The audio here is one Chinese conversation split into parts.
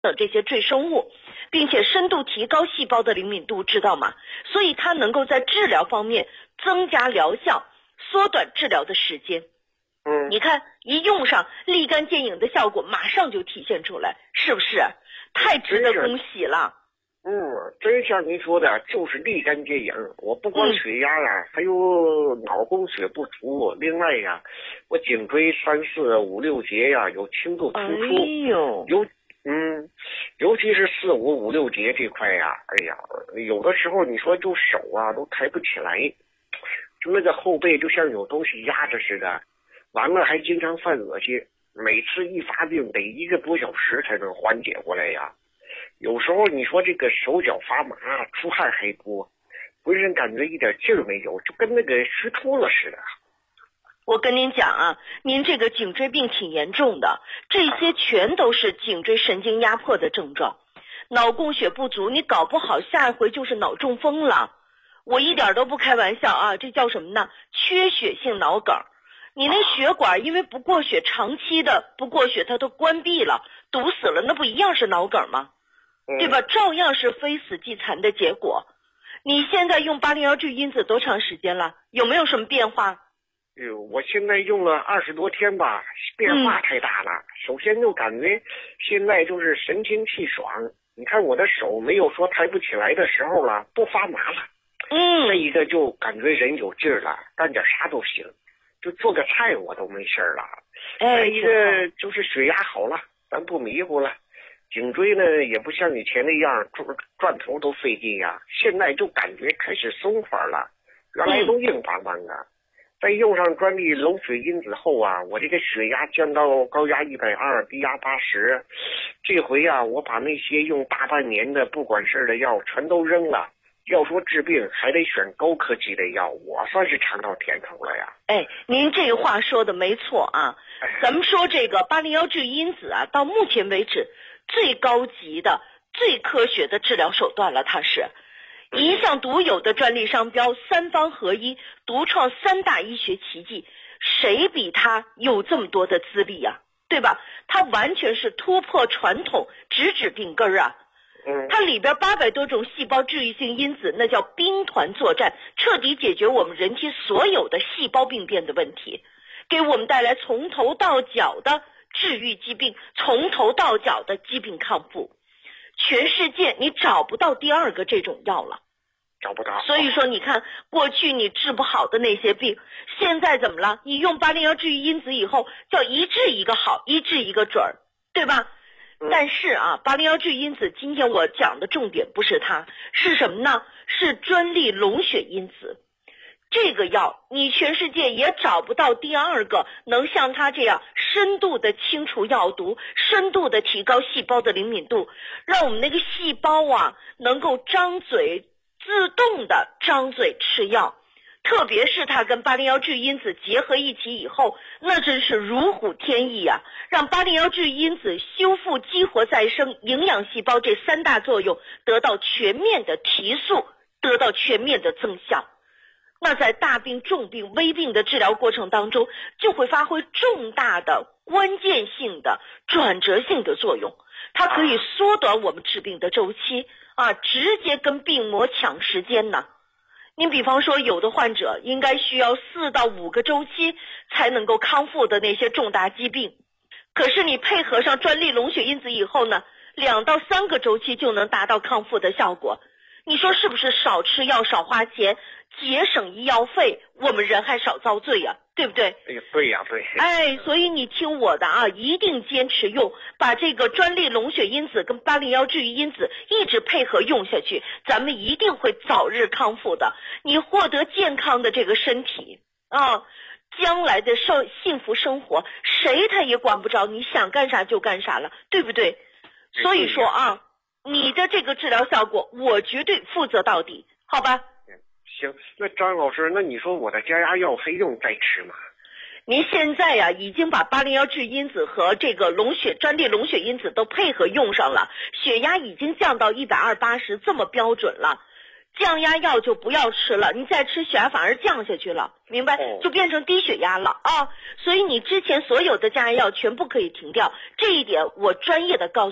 等这些赘生物，并且深度提高细胞的灵敏度，知道吗？所以它能够在治疗方面增加疗效，缩短治疗的时间。你看一用上，立竿见影的效果马上就体现出来，是不是？太值得恭喜了。 真像您说的，就是立竿见影。我不光血压呀，还有脑供血不足，另外呀，我颈椎3、4、5、6节呀有轻度突出。尤其是4、5、5、6节这块呀，有的时候你说就手啊都抬不起来，就那个后背就像有东西压着似的，完了还经常犯恶心，每次一发病得1个多小时才能缓解过来呀。有时候你说这个手脚发麻，出汗还多，浑身感觉一点劲儿没有，就跟那个虚脱了似的。 我跟您讲啊，您这个颈椎病挺严重的，这些全都是颈椎神经压迫的症状。脑供血不足，你搞不好下一回就是脑中风了。我一点都不开玩笑啊，这叫什么呢？缺血性脑梗。你那血管因为不过血，长期的不过血它都关闭了，堵死了，那不一样是脑梗吗？对吧？照样是非死即残的结果。你现在用801聚因子多长时间了？有没有什么变化？ 我现在用了20多天吧，变化太大了。首先就感觉现在就是神清气爽，你看我的手没有说抬不起来的时候了，不发麻了。再一个就感觉人有劲儿了，干点啥都行，就做个菜我都没事了。再一个就是血压好了，咱不迷糊了。颈椎呢也不像以前那样转头都费劲呀，现在就感觉开始松快了，原来都硬邦邦的。在用上专利龙血因子后啊，我这个血压降到高压120，低压80。这回啊，我把那些用大半年的不管事的药全都扔了。要说治病还得选高科技的药，我算是尝到甜头了呀。 您这话说的没错啊。咱们说这个801聚因子啊，到目前为止最高级的、最科学的治疗手段了，它是一项独有的专利商标，3方合一，独创3大医学奇迹，谁比它有这么多的资历啊？对吧？它完全是突破传统，直指病根啊。它里边800多种细胞治愈性因子，那叫兵团作战，彻底解决我们人体所有的细胞病变的问题，给我们带来从头到脚的治愈疾病，从头到脚的疾病康复。全世界你找不到第二个这种药了， 找不到。 所以说你看过去你治不好的那些病，现在怎么了？你用801治愈因子以后，叫一治一个好，一治一个准儿，对吧？但是啊，801聚因子今天我讲的重点不是它，是什么呢？是专利龙血因子。这个药你全世界也找不到第二个能像它这样深度的清除药毒，深度的提高细胞的灵敏度，让我们那个细胞啊能够张嘴，自动的张嘴吃药。特别是它跟801聚因子结合一起以后，那真是如虎添翼啊，让801聚因子修复、激活再生、营养细胞这3大作用得到全面的提速，得到全面的增效。那在大病、重病、危病的治疗过程当中，就会发挥重大的关键性的转折性的作用。它可以缩短我们治病的周期啊，直接跟病魔抢时间呢。您比方说有的患者应该需要4到5个周期才能够康复的那些重大疾病，可是你配合上专利龙血因子以后呢，2到3个周期就能达到康复的效果。你说是不是少吃药少花钱，节省医药费，我们人还少遭罪呀，对不对？ 对呀，对。 所以你听我的啊，一定坚持用，把这个专利龙血因子跟801治愈因子一直配合用下去，咱们一定会早日康复的。你获得健康的这个身体啊，将来的幸福生活，谁他也管不着，你想干啥就干啥了，对不对？所以说啊，你的这个治疗效果，我绝对负责到底，好吧？ 行，那张老师，那你说我的加压药还用再吃吗？ 您现在呀，已经把801聚因子和这个专利龙血因子都配合用上了，血压已经降到120/80，这么标准了。降压药就不要吃了，你再吃血压反而降下去了，明白？就变成低血压了啊！所以你之前所有的降压药全部可以停掉，这一点我专业的告诉你，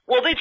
我被